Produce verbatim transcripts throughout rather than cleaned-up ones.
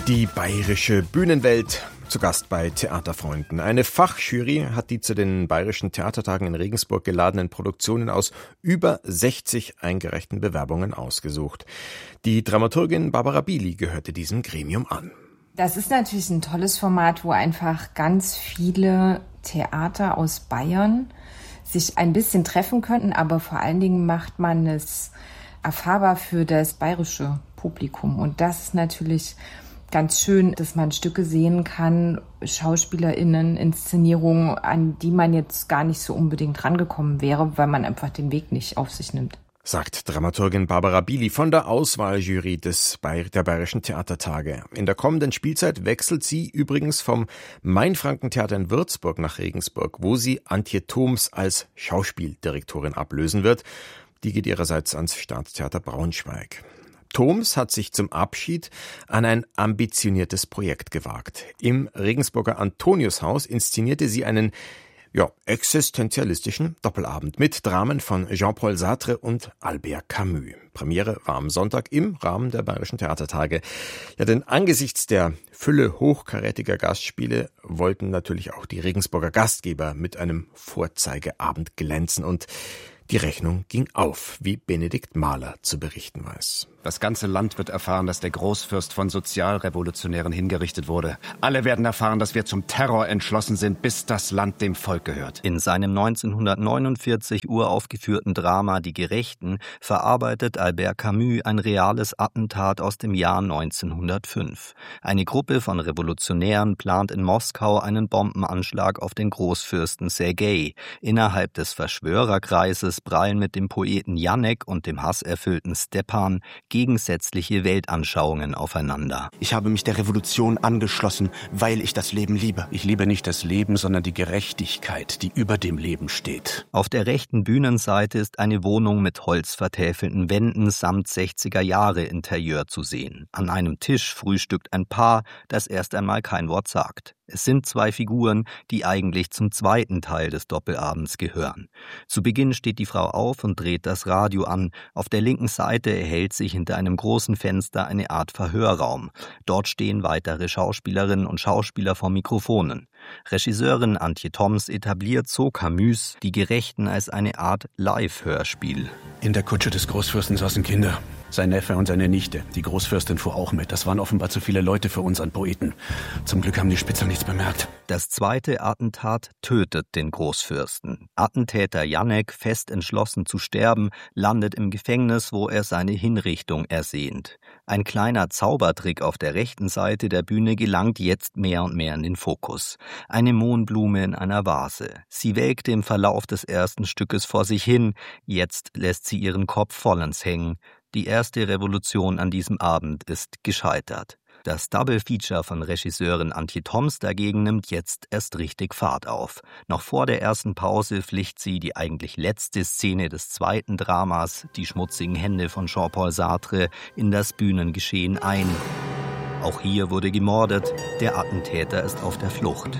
Die bayerische Bühnenwelt zu Gast bei Theaterfreunden. Eine Fachjury hat die zu den Bayerischen Theatertagen in Regensburg geladenen Produktionen aus über sechzig eingereichten Bewerbungen ausgesucht. Die Dramaturgin Barbara Bili gehörte diesem Gremium an. Das ist natürlich ein tolles Format, wo einfach ganz viele Theater aus Bayern sich ein bisschen treffen könnten, aber vor allen Dingen macht man es erfahrbar für das bayerische Publikum. Und das ist natürlich ganz schön, dass man Stücke sehen kann, SchauspielerInnen, Inszenierungen, an die man jetzt gar nicht so unbedingt rangekommen wäre, weil man einfach den Weg nicht auf sich nimmt. Sagt Dramaturgin Barbara Bili von der Auswahljury des Bayer- der Bayerischen Theatertage. In der kommenden Spielzeit wechselt sie übrigens vom Mainfrankentheater in Würzburg nach Regensburg, wo sie Antje Thoms als Schauspieldirektorin ablösen wird. Die geht ihrerseits ans Staatstheater Braunschweig. Thoms hat sich zum Abschied an ein ambitioniertes Projekt gewagt. Im Regensburger Antoniushaus inszenierte sie einen ja, existenzialistischen Doppelabend mit Dramen von Jean-Paul Sartre und Albert Camus. Premiere war am Sonntag im Rahmen der Bayerischen Theatertage. Ja, denn angesichts der Fülle hochkarätiger Gastspiele wollten natürlich auch die Regensburger Gastgeber mit einem Vorzeigeabend glänzen und die Rechnung ging auf, wie Benedikt Mahler zu berichten weiß. Das ganze Land wird erfahren, dass der Großfürst von Sozialrevolutionären hingerichtet wurde. Alle werden erfahren, dass wir zum Terror entschlossen sind, bis das Land dem Volk gehört. In seinem neunzehnhundertneunundvierzig uraufgeführten Drama Die Gerechten verarbeitet Albert Camus ein reales Attentat aus dem Jahr neunzehnhundertfünf. Eine Gruppe von Revolutionären plant in Moskau einen Bombenanschlag auf den Großfürsten Sergei. Innerhalb des Verschwörerkreises prallen mit dem Poeten Janek und dem hasserfüllten Stepan gegensätzliche Weltanschauungen aufeinander. Ich habe mich der Revolution angeschlossen, weil ich das Leben liebe. Ich liebe nicht das Leben, sondern die Gerechtigkeit, die über dem Leben steht. Auf der rechten Bühnenseite ist eine Wohnung mit holzvertäfelten Wänden samt sechziger-Jahre-Interieur zu sehen. An einem Tisch frühstückt ein Paar, das erst einmal kein Wort sagt. Es sind zwei Figuren, die eigentlich zum zweiten Teil des Doppelabends gehören. Zu Beginn steht die Frau auf und dreht das Radio an. Auf der linken Seite erhält sich hinter einem großen Fenster eine Art Verhörraum. Dort stehen weitere Schauspielerinnen und Schauspieler vor Mikrofonen. Regisseurin Antje Thoms etabliert so Camus Die Gerechten als eine Art Live-Hörspiel. In der Kutsche des Großfürsten saßen Kinder. Sein Neffe und seine Nichte. Die Großfürstin fuhr auch mit. Das waren offenbar zu viele Leute für uns an Poeten. Zum Glück haben die Spitzer nichts bemerkt. Das zweite Attentat tötet den Großfürsten. Attentäter Janek, fest entschlossen zu sterben, landet im Gefängnis, wo er seine Hinrichtung ersehnt. Ein kleiner Zaubertrick auf der rechten Seite der Bühne gelangt jetzt mehr und mehr in den Fokus. Eine Mohnblume in einer Vase. Sie welkte im Verlauf des ersten Stückes vor sich hin. Jetzt lässt sie ihren Kopf vollends hängen. Die erste Revolution an diesem Abend ist gescheitert. Das Double Feature von Regisseurin Antje Thoms dagegen nimmt jetzt erst richtig Fahrt auf. Noch vor der ersten Pause pflicht sie die eigentlich letzte Szene des zweiten Dramas, Die schmutzigen Hände von Jean-Paul Sartre, in das Bühnengeschehen ein. Auch hier wurde gemordet, der Attentäter ist auf der Flucht.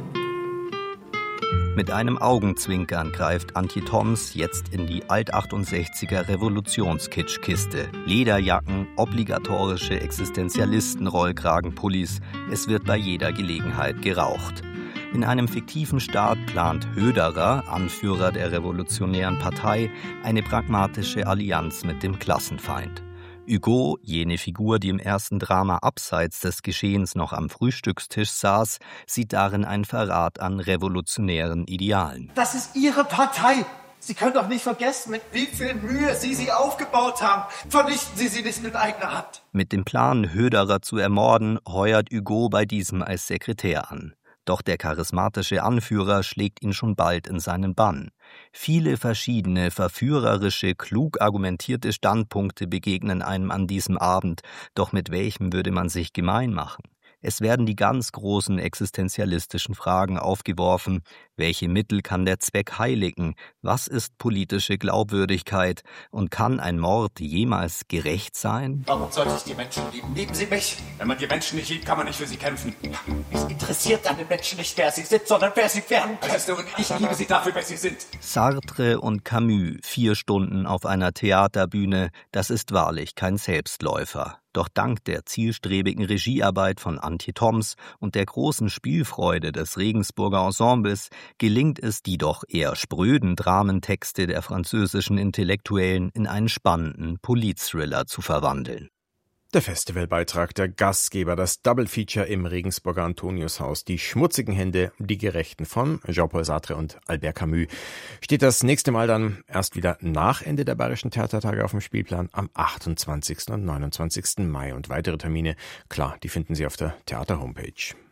Mit einem Augenzwinkern greift Antje Thoms jetzt in die Alt-achtundsechziger Revolutionskitschkiste. Lederjacken, obligatorische Existenzialisten-Rollkragenpullis. Es wird bei jeder Gelegenheit geraucht. In einem fiktiven Staat plant Höderer, Anführer der revolutionären Partei, eine pragmatische Allianz mit dem Klassenfeind. Hugo, jene Figur, die im ersten Drama abseits des Geschehens noch am Frühstückstisch saß, sieht darin einen Verrat an revolutionären Idealen. Das ist Ihre Partei. Sie können doch nicht vergessen, mit wie viel Mühe Sie sie aufgebaut haben. Vernichten Sie sie nicht mit eigener Hand. Mit dem Plan, Höderer zu ermorden, heuert Hugo bei diesem als Sekretär an. Doch der charismatische Anführer schlägt ihn schon bald in seinen Bann. Viele verschiedene, verführerische, klug argumentierte Standpunkte begegnen einem an diesem Abend, doch mit welchem würde man sich gemein machen? Es werden die ganz großen existenzialistischen Fragen aufgeworfen. Welche Mittel kann der Zweck heiligen? Was ist politische Glaubwürdigkeit? Und kann ein Mord jemals gerecht sein? Warum sollte ich die Menschen lieben? Lieben Sie mich? Wenn man die Menschen nicht liebt, kann man nicht für sie kämpfen. Es interessiert an den Menschen nicht, wer sie sind, sondern wer sie werden können. Weißt du, und ich liebe sie dafür, wer sie sind. Sartre und Camus, vier Stunden auf einer Theaterbühne, das ist wahrlich kein Selbstläufer. Doch dank der zielstrebigen Regiearbeit von Antje Toms und der großen Spielfreude des Regensburger Ensembles gelingt es, die doch eher spröden Dramentexte der französischen Intellektuellen in einen spannenden Polit-Thriller zu verwandeln. Der Festivalbeitrag der Gastgeber, das Double Feature im Regensburger Antoniushaus, Die schmutzigen Hände, die Gerechten von Jean-Paul Sartre und Albert Camus, steht das nächste Mal dann erst wieder nach Ende der Bayerischen Theatertage auf dem Spielplan am achtundzwanzigsten und neunundzwanzigsten Mai. Und weitere Termine, klar, die finden Sie auf der Theater-Homepage.